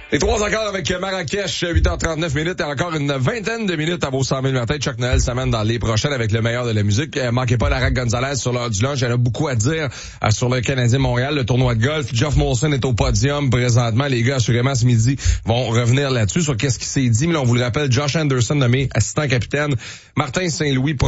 Les 3 accords avec Marrakech, 8h39 minutes et encore une vingtaine de minutes à vos 100 000 matins. Chuck Noël s'amène dans les prochaines avec le meilleur de la musique. Manquez pas Lara Gonzalez sur l'heure du lunch. Elle a beaucoup à dire sur le Canadien Montréal, le tournoi de golf. Geoff Molson est au podium présentement. Les gars, assurément, ce midi, vont revenir là-dessus sur qu'est-ce qui s'est dit. Mais là, on vous le rappelle, Josh Anderson nommé assistant capitaine. Martin Saint-Louis